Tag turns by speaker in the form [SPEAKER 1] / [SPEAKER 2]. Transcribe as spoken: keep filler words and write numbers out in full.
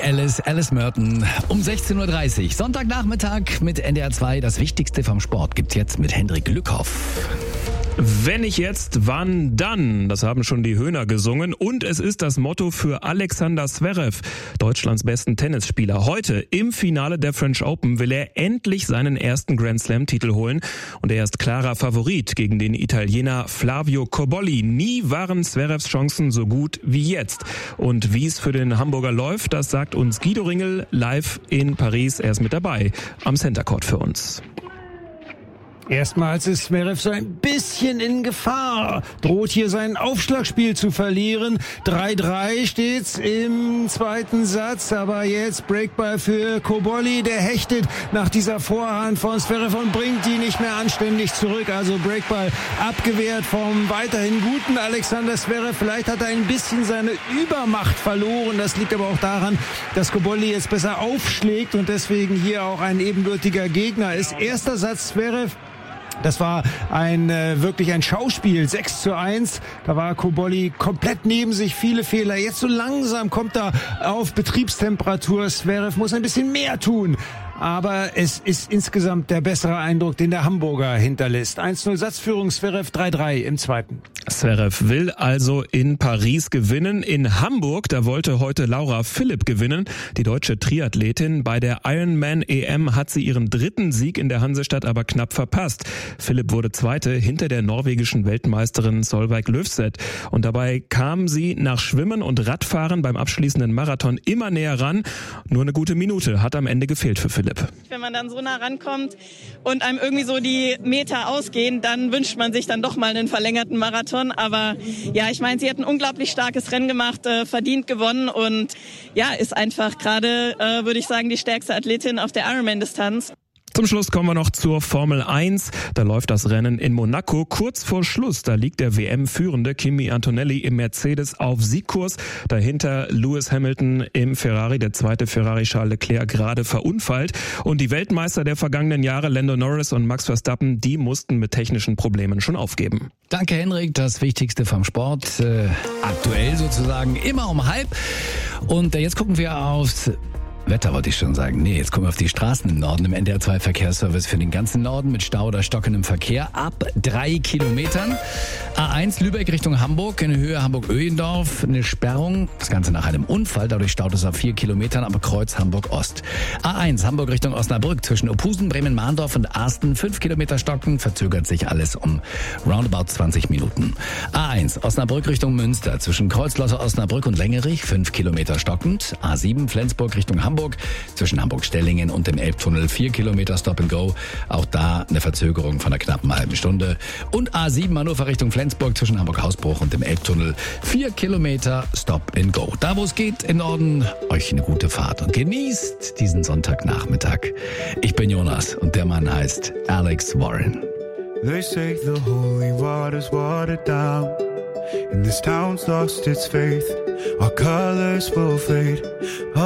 [SPEAKER 1] Billie Eilish, Alice Merton um sechzehn Uhr dreißig. Sonntagnachmittag mit N D R zwei. Das Wichtigste vom Sport gibt's jetzt mit Hendrik Lückhoff.
[SPEAKER 2] Wenn nicht jetzt, wann dann? Das haben schon die Höhner gesungen. Und es ist das Motto für Alexander Zverev, Deutschlands besten Tennisspieler. Heute im Finale der French Open will er endlich seinen ersten Grand Slam-Titel holen. Und er ist klarer Favorit gegen den Italiener Flavio Cobolli. Nie waren Zverevs Chancen so gut wie jetzt. Und wie es für den Hamburger läuft, das sagt uns Guido Ringel live in Paris. Er ist mit dabei am Center Court für uns.
[SPEAKER 3] Erstmals ist Zverev so ein bisschen in Gefahr, droht hier sein Aufschlagspiel zu verlieren. drei drei steht's im zweiten Satz, aber jetzt Breakball für Cobolli, der hechtet nach dieser Vorhand von Zverev und bringt die nicht mehr anständig zurück. Also Breakball abgewehrt vom weiterhin guten Alexander Zverev. Vielleicht hat er ein bisschen seine Übermacht verloren. Das liegt aber auch daran, dass Cobolli jetzt besser aufschlägt und deswegen hier auch ein ebenbürtiger Gegner ist. Erster Satz Zverev. Das war ein äh, wirklich ein Schauspiel, sechs zu eins. Da war Cobolli komplett neben sich, viele Fehler. Jetzt so langsam kommt er auf Betriebstemperatur. Zverev muss ein bisschen mehr tun. Aber es ist insgesamt der bessere Eindruck, den der Hamburger hinterlässt. eins null Satzführung, Zverev drei drei im zweiten.
[SPEAKER 2] Zverev will also in Paris gewinnen. In Hamburg, da wollte heute Laura Philipp gewinnen. Die deutsche Triathletin. Bei der Ironman E M hat sie ihren dritten Sieg in der Hansestadt aber knapp verpasst. Philipp wurde Zweite hinter der norwegischen Weltmeisterin Solveig Løvseth. Und dabei kam sie nach Schwimmen und Radfahren beim abschließenden Marathon immer näher ran. Nur eine gute Minute hat am Ende gefehlt für Philipp.
[SPEAKER 4] Wenn man dann so nah rankommt und einem irgendwie so die Meter ausgehen, dann wünscht man sich dann doch mal einen verlängerten Marathon. Aber ja, ich meine, sie hat ein unglaublich starkes Rennen gemacht, äh, verdient gewonnen und ja, ist einfach gerade, äh, würde ich sagen, die stärkste Athletin auf der Ironman-Distanz.
[SPEAKER 2] Zum Schluss kommen wir noch zur Formel eins. Da läuft das Rennen in Monaco. Kurz vor Schluss, da liegt der W M-Führende Kimi Antonelli im Mercedes auf Siegkurs. Dahinter Lewis Hamilton im Ferrari, der zweite Ferrari Charles Leclerc gerade verunfallt. Und die Weltmeister der vergangenen Jahre, Lando Norris und Max Verstappen, die mussten mit technischen Problemen schon aufgeben.
[SPEAKER 1] Danke, Henrik. Das Wichtigste vom Sport, äh, aktuell sozusagen, immer um halb. Und äh, jetzt gucken wir aufs Wetter, wollte ich schon sagen. Nee, jetzt kommen wir auf die Straßen im Norden im N D R zwei Verkehrsservice für den ganzen Norden mit Stau oder stockendem Verkehr ab drei Kilometern. A eins Lübeck Richtung Hamburg, in Höhe Hamburg-Öhendorf, eine Sperrung. Das Ganze nach einem Unfall, dadurch staut es auf vier Kilometern, aber Kreuz Hamburg-Ost. A eins Hamburg Richtung Osnabrück zwischen Ophusen, Bremen-Mahndorf und Arsten, fünf Kilometer stocken, verzögert sich alles um roundabout zwanzig Minuten. A eins Osnabrück Richtung Münster zwischen Kreuzlosser Osnabrück und Längerich, fünf Kilometer stockend. A sieben Flensburg Richtung Hamburg. Hamburg, zwischen Hamburg-Stellingen und dem Elbtunnel vier Kilometer Stop and Go. Auch da eine Verzögerung von einer knappen halben Stunde. Und A sieben Hannover Richtung Flensburg zwischen Hamburg-Hausbruch und dem Elbtunnel vier Kilometer Stop and Go. Da wo es geht im Norden, euch eine gute Fahrt und genießt diesen Sonntagnachmittag. Ich bin Jonas und der Mann heißt Alex Warren.
[SPEAKER 5] They say the holy water's watered down and this town's lost its faith. Our colors will fade.